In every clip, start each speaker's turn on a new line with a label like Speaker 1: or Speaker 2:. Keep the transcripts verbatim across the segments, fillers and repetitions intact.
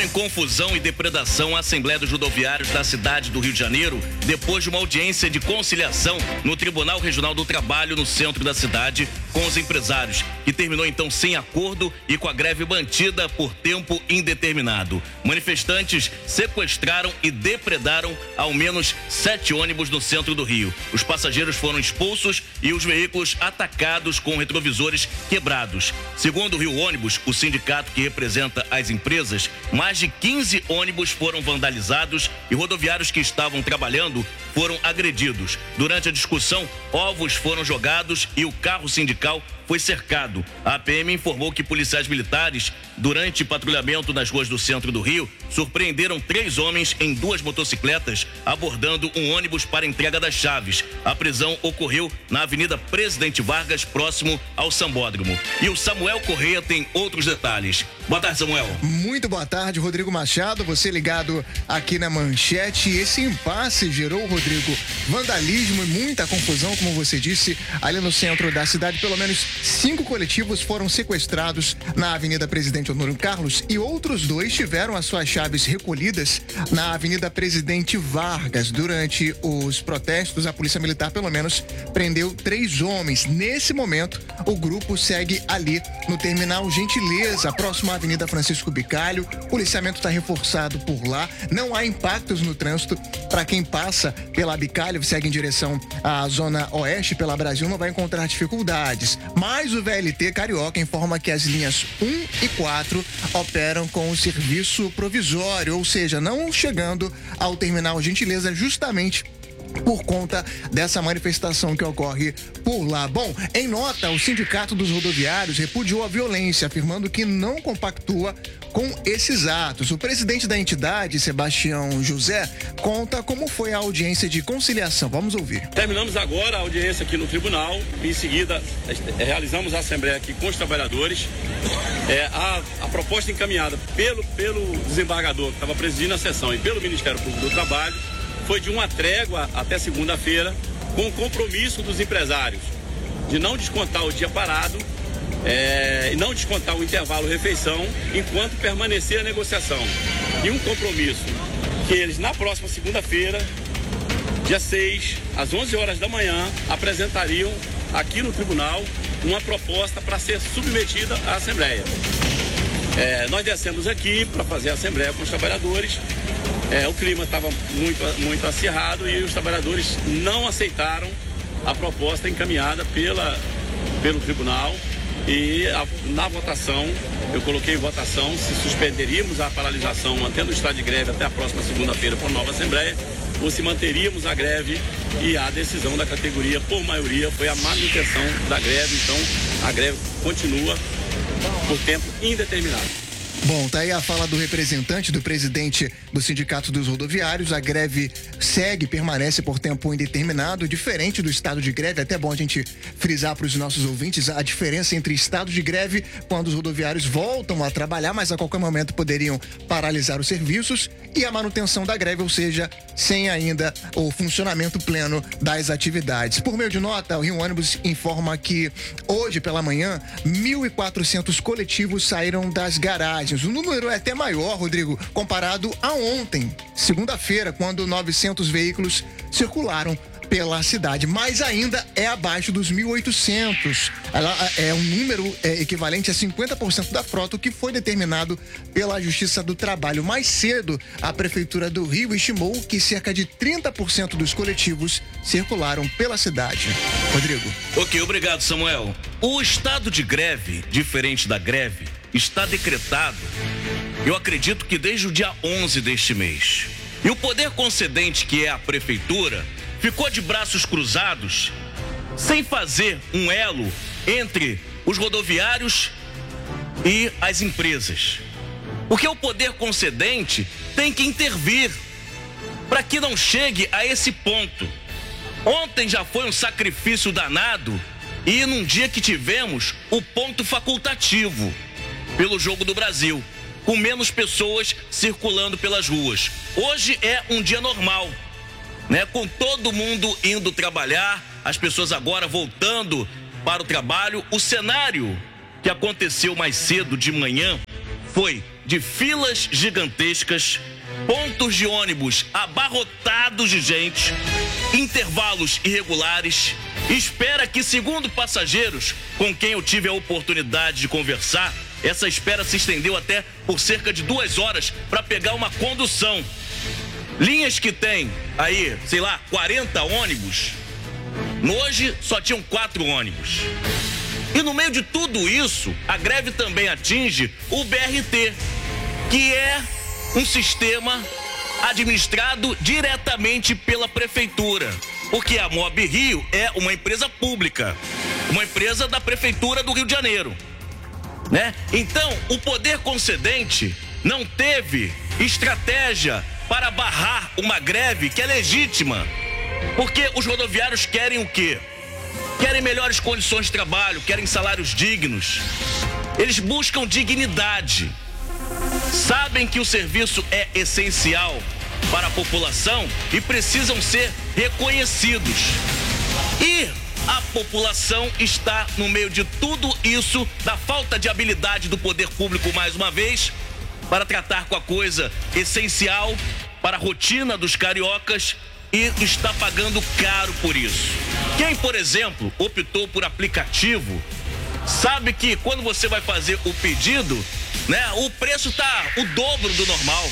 Speaker 1: confusão e depredação a Assembleia dos Rodoviários da cidade do Rio de Janeiro, depois de uma audiência de conciliação no Tribunal Regional do Trabalho no centro da cidade com os empresários, que terminou então sem acordo e com a greve mantida por tempo indeterminado. Manifestantes sequestraram e depredaram ao menos sete ônibus no centro do Rio. Os passageiros foram expulsos e os veículos atacados com retrovisores quebrados. Segundo o Rio Ônibus, o sindicato que representa as empresas, mais de quinze ônibus foram vandalizados e rodoviários que estavam trabalhando foram agredidos. Durante a discussão, ovos foram jogados e o carro sindical foi cercado. A P M informou que policiais militares, durante patrulhamento nas ruas do centro do Rio, surpreenderam três homens em duas motocicletas abordando um ônibus para entrega das chaves. A prisão ocorreu na Avenida Presidente Vargas, próximo ao Sambódromo. E o Samuel Correia tem outros detalhes. Boa tarde, Samuel.
Speaker 2: Muito boa tarde, Rodrigo Machado. Você ligado aqui na Manchete. Esse impasse gerou, Rodrigo, vandalismo e muita confusão, como você disse, ali no centro da cidade. Pelo menos cinco coletivos foram sequestrados na Avenida Presidente Honório Carlos e outros dois tiveram as suas chaves recolhidas na Avenida Presidente Vargas. Durante os protestos, a Polícia Militar, pelo menos, prendeu três homens. Nesse momento, o grupo segue ali no Terminal Gentileza, próximo à Avenida Francisco Bicalho. O policiamento está reforçado por lá. Não há impactos no trânsito. Para quem passa pela Bicalho, segue em direção à Zona Oeste, pela Brasil, não vai encontrar dificuldades. Mas o V L T Carioca informa que as linhas um e quatro operam com o serviço provisório, ou seja, não chegando ao Terminal Gentileza, justamente por conta dessa manifestação que ocorre por lá. Bom, em nota, o Sindicato dos Rodoviários repudiou a violência, afirmando que não compactua com esses atos. O presidente da entidade, Sebastião José, conta como foi a audiência de conciliação. Vamos ouvir.
Speaker 3: Terminamos agora a audiência aqui no tribunal. Em seguida, realizamos a assembleia aqui com os trabalhadores. É, a, a proposta encaminhada pelo, pelo desembargador que estava presidindo a sessão e pelo Ministério Público do Trabalho foi de uma trégua até segunda-feira, com o compromisso dos empresários de não descontar o dia parado é, e não descontar o intervalo refeição enquanto permanecer a negociação. E um compromisso que eles, na próxima segunda-feira, dia seis, às onze horas da manhã, apresentariam aqui no tribunal uma proposta para ser submetida à Assembleia. É, nós descemos aqui para fazer a Assembleia com os trabalhadores. É, o clima estava muito, muito acirrado e os trabalhadores não aceitaram a proposta encaminhada pela, pelo tribunal. E a, na votação, eu coloquei em votação se suspenderíamos a paralisação, mantendo o estado de greve até a próxima segunda-feira para a nova Assembleia, ou se manteríamos a greve, e a decisão da categoria, por maioria, foi a manutenção da greve. Então, a greve continua por tempo indeterminado.
Speaker 2: Bom, tá aí a fala do representante do presidente do Sindicato dos Rodoviários. A greve segue, permanece por tempo indeterminado, diferente do estado de greve. É até bom a gente frisar para os nossos ouvintes a diferença entre estado de greve, quando os rodoviários voltam a trabalhar, mas a qualquer momento poderiam paralisar os serviços, e a manutenção da greve, ou seja, sem ainda o funcionamento pleno das atividades. Por meio de nota, o Rio Ônibus informa que hoje pela manhã, mil e quatrocentos coletivos saíram das garagens. O número é até maior, Rodrigo, comparado a ontem, segunda-feira, quando novecentos veículos circularam pela cidade, mas ainda é abaixo dos mil e oitocentos. Ela é um número é, equivalente a cinquenta por cento da frota, o que foi determinado pela Justiça do Trabalho. Mais cedo, a Prefeitura do Rio estimou que cerca de trinta por cento dos coletivos circularam pela cidade. Rodrigo.
Speaker 1: Ok, obrigado, Samuel. O estado de greve, diferente da greve, está decretado, eu acredito que desde o dia onze deste mês. E o poder concedente, que é a Prefeitura, ficou de braços cruzados, sem fazer um elo entre os rodoviários e as empresas. Porque o poder concedente tem que intervir para que não chegue a esse ponto. Ontem já foi um sacrifício danado, e num dia que tivemos o ponto facultativo pelo Jogo do Brasil, com menos pessoas circulando pelas ruas. Hoje é um dia normal, né? Com todo mundo indo trabalhar, as pessoas agora voltando para o trabalho. O cenário que aconteceu mais cedo de manhã foi de filas gigantescas, pontos de ônibus abarrotados de gente, intervalos irregulares, espera que, segundo passageiros com quem eu tive a oportunidade de conversar, essa espera se estendeu até por cerca de duas horas para pegar uma condução. Linhas que tem aí, sei lá, quarenta ônibus, hoje só tinham quatro ônibus. E no meio de tudo isso, a greve também atinge o B R T, que é um sistema administrado diretamente pela prefeitura, porque a Mob Rio é uma empresa pública, uma empresa da prefeitura do Rio de Janeiro, né? Então, o poder concedente não teve estratégia para barrar uma greve que é legítima, porque os rodoviários querem o quê? Querem melhores condições de trabalho, querem salários dignos. Eles buscam dignidade. Sabem que o serviço é essencial para a população e precisam ser reconhecidos. E a população está no meio de tudo isso, da falta de habilidade do poder público, mais uma vez, para tratar com a coisa essencial para a rotina dos cariocas, e está pagando caro por isso. Quem, por exemplo, optou por aplicativo, sabe que quando você vai fazer o pedido, né, o preço tá o dobro do normal.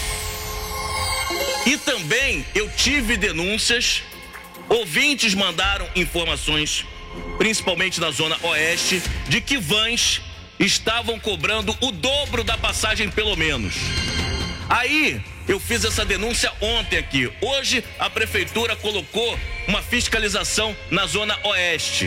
Speaker 1: E também eu tive denúncias, ouvintes mandaram informações, principalmente na zona oeste, de que vans estavam cobrando o dobro da passagem, pelo menos. Aí eu fiz essa denúncia ontem aqui. Hoje a prefeitura colocou uma fiscalização na zona oeste.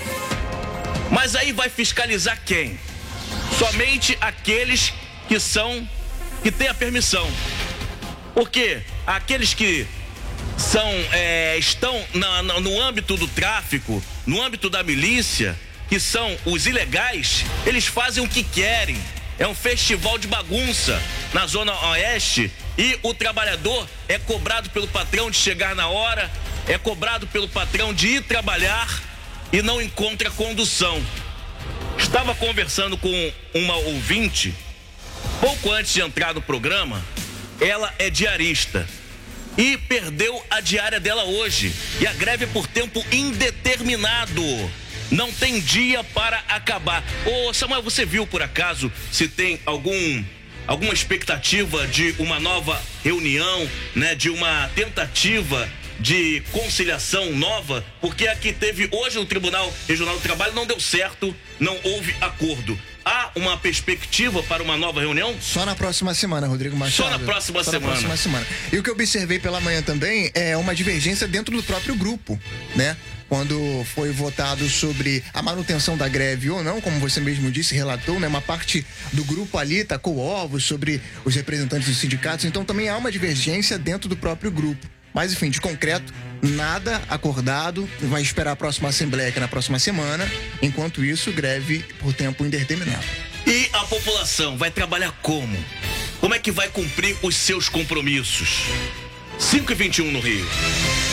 Speaker 1: Mas aí vai fiscalizar quem? Somente aqueles que são, que têm a permissão. Porque aqueles que são, é, estão na, na, no âmbito do tráfico, no âmbito da milícia, que são os ilegais, eles fazem o que querem. É um festival de bagunça na zona oeste, e o trabalhador é cobrado pelo patrão de chegar na hora, é cobrado pelo patrão de ir trabalhar e não encontra condução. Estava conversando com uma ouvinte pouco antes de entrar no programa. Ela é diarista e perdeu a diária dela hoje, e a greve é por tempo indeterminado. Não tem dia para acabar. Ô Samuel, você viu por acaso se tem algum, alguma expectativa de uma nova reunião, né? De uma tentativa de conciliação nova? Porque a que teve hoje no Tribunal Regional do Trabalho não deu certo, não houve acordo. Há uma perspectiva para uma nova reunião?
Speaker 2: Só na próxima semana, Rodrigo Machado.
Speaker 1: Só na próxima
Speaker 2: Só
Speaker 1: semana.
Speaker 2: Na próxima semana. E o que eu observei pela manhã também é uma divergência dentro do próprio grupo, né? Quando foi votado sobre a manutenção da greve ou não, como você mesmo disse, relatou, né? Uma parte do grupo ali tacou ovos sobre os representantes dos sindicatos, então também há uma divergência dentro do próprio grupo. Mas, enfim, de concreto, nada acordado, vai esperar a próxima assembleia, que é na próxima semana. Enquanto isso, greve por tempo indeterminado.
Speaker 1: E a população vai trabalhar como? Como é que vai cumprir os seus compromissos? cinco e vinte e um no Rio.